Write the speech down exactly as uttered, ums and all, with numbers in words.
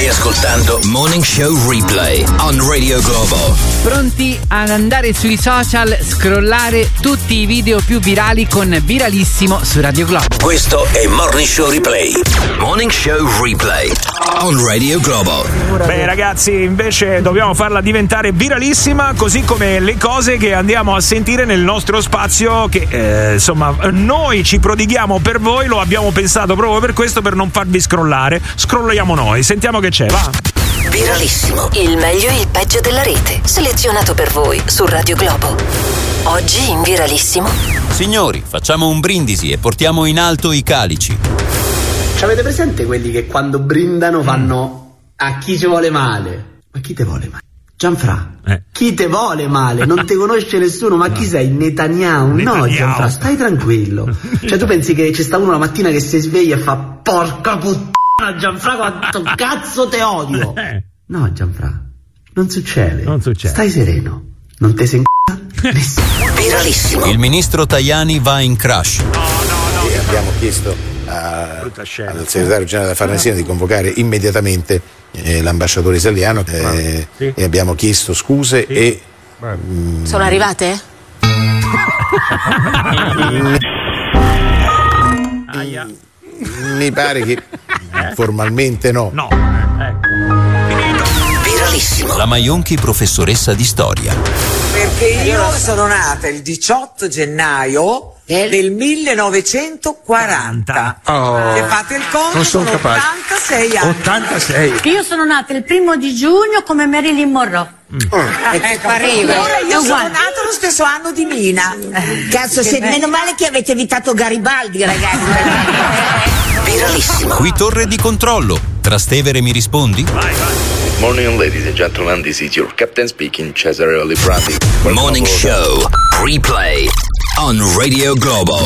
Stai ascoltando Morning Show Replay on Radio Globo. Pronti ad andare sui social, scrollare tutti i video più virali con Viralissimo su Radio Globo. Questo è Morning Show Replay. Morning Show Replay on Radio Globo. Beh ragazzi, invece dobbiamo farla diventare viralissima, così come le cose che andiamo a sentire nel nostro spazio che eh, insomma noi ci prodighiamo per voi, lo abbiamo pensato proprio per questo, per non farvi scrollare. Scrolliamo noi, sentiamo che c'è, va. Viralissimo, il meglio e il peggio della rete, selezionato per voi su Radio Globo. Oggi in Viralissimo. Signori, facciamo un brindisi e portiamo in alto i calici. Avete presente quelli che quando brindano fanno a chi ci vuole male? Ma chi te vuole male? Gianfra, eh. chi te vuole male? Non te conosce nessuno, ma no. Chi sei? Netanyahu? No, Gianfra, stai tranquillo. Cioè tu pensi che c'è sta uno la mattina che si sveglia e fa porca puttana Gianfra, quanto cazzo te odio? No Gianfra, non succede. Non succede. Stai sereno, non te sei nessuno. Viralissimo. Il ministro Tajani va in crash. No, no, no. E abbiamo chiesto a, al segretario generale della Farnesina di convocare immediatamente eh, l'ambasciatore italiano eh, sì. e abbiamo chiesto scuse sì. e mm, sono arrivate? Aia. Mi pare che eh? formalmente no. No. Ecco. Viralissimo. La Maionchi professoressa di storia. Perché io sono nata il diciotto gennaio del millenovecentoquaranta. Oh, se fate il conto non sono sono capace. ottantasei anni. ottantasei. Io sono nata il primo di giugno come Marilyn Monroe. Mm. Eh, ecco, arriva. Allora io sono nata lo stesso anno di Mina. Cazzo, se, meno male che avete evitato Garibaldi, ragazzi. Viralissimo. Qui torre di controllo. Trastevere mi rispondi? Vai, vai. Morning ladies and gentlemen, this is your captain speaking, Cesare Olibrati. Morning Show Replay on Radio Globo.